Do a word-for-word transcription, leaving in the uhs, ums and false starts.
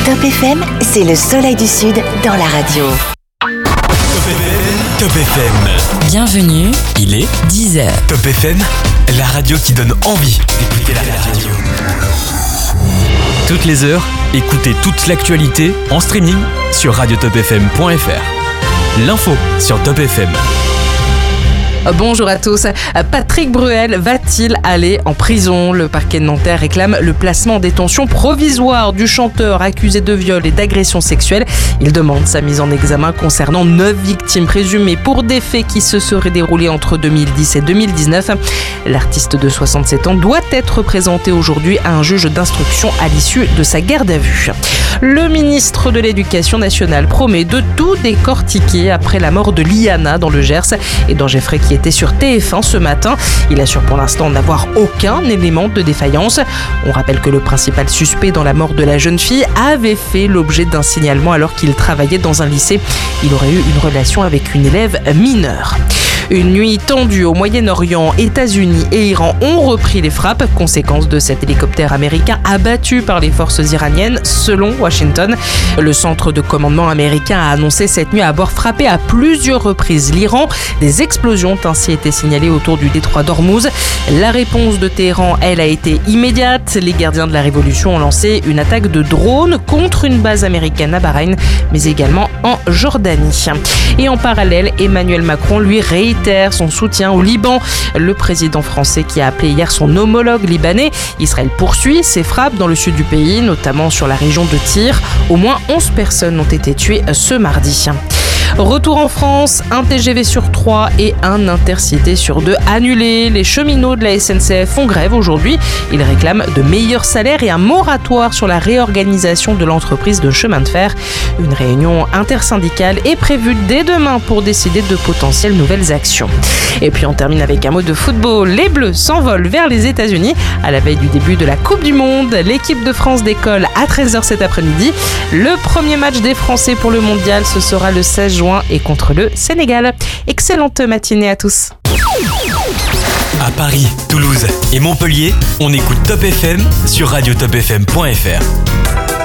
Top F M, c'est le soleil du Sud dans la radio. Top F M. Bienvenue, Il est dix heures. Top F M, la radio qui donne envie d'écouter la radio. Toutes les heures, écoutez toute l'actualité en streaming sur radio top f m point f r. L'info sur Top F M. Bonjour à tous. Patrick Bruel va-t-il aller en prison ? Le parquet de Nanterre réclame le placement en détention provisoire du chanteur accusé de viol et d'agression sexuelle. Il demande sa mise en examen concernant neuf victimes présumées pour des faits qui se seraient déroulés entre deux mille dix et deux mille dix-neuf. L'artiste de soixante-sept ans doit être présenté aujourd'hui à un juge d'instruction à l'issue de sa garde à vue. Le ministre de l'Éducation nationale promet de tout décortiquer après la mort de Liana dans le Gers et dans Jeffrey qui était sur T F un ce matin. Il assure pour l'instant n'avoir aucun élément de défaillance. On rappelle que le principal suspect dans la mort de la jeune fille avait fait l'objet d'un signalement alors qu'il travaillait dans un lycée. Il aurait eu une relation avec une élève mineure. Une nuit tendue au Moyen-Orient, États-Unis et Iran ont repris les frappes, conséquence de cet hélicoptère américain abattu par les forces iraniennes, selon Washington. Le centre de commandement américain a annoncé cette nuit avoir frappé à plusieurs reprises l'Iran. Des explosions ont ainsi été signalées autour du détroit d'Ormuz. La réponse de Téhéran, elle, a été immédiate. Les gardiens de la révolution ont lancé une attaque de drone contre une base américaine à Bahreïn, mais également en Jordanie. Et en parallèle, Emmanuel Macron, lui, réitère son soutien au Liban. Le président français qui a appelé hier son homologue libanais. Israël poursuit ses frappes dans le sud du pays, notamment sur la région de Tyr. Au moins onze personnes ont été tuées ce mardi. Retour en France, un T G V sur trois et un Intercité sur deux annulés. Les cheminots de la S N C F font grève aujourd'hui. Ils réclament de meilleurs salaires et un moratoire sur la réorganisation de l'entreprise de chemin de fer. Une réunion intersyndicale est prévue dès demain pour décider de potentielles nouvelles actions. Et puis on termine avec un mot de football. Les Bleus s'envolent vers les États-Unis à la veille du début de la Coupe du Monde. L'équipe de France décolle à treize heures cet après-midi. Le premier match des Français pour le mondial, ce sera le seize juin et contre le Sénégal. Excellente matinée à tous. À Paris, Toulouse et Montpellier, on écoute Top F M sur radio top f m point f r.